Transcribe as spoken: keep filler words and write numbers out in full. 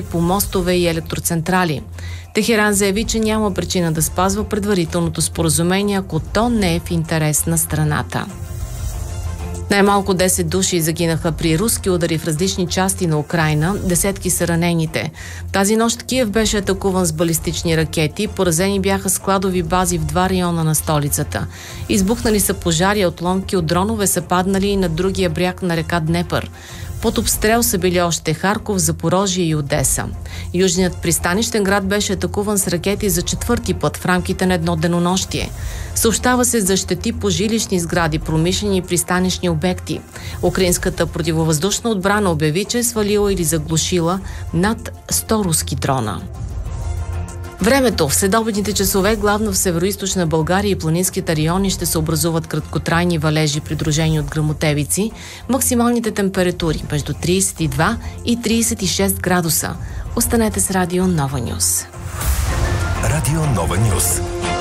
по мостове и електроцентрали. Техеран заяви, че няма причина да спазва предварителното споразумение, ако то не е в интерес на страната. Най-малко десет души загинаха при руски удари в различни части на Украйна, десетки са ранените. Тази нощ Киев беше атакуван с балистични ракети, поразени бяха складови бази в два района на столицата. Избухнали са пожари, отломки от дронове са паднали и на другия бряг на река Днепър. Под обстрел са били още Харков, Запорожие и Одеса. Южният пристанищен град беше атакуван с ракети за четвърти път в рамките на едно денонощие. Съобщава се за щети по жилищни сгради, промишлени и пристанищни обекти. Украинската противовъздушна отбрана обяви, че е свалила или заглушила над сто руски дрона. Времето. В следобедните часове главно в североизточна България и планинските райони ще се образуват краткотрайни валежи, придружени от гръмотевици. Максималните температури между трийсет и два и трийсет и шест градуса. Останете с Радио Нова Нюз. Радио Нова Нюз.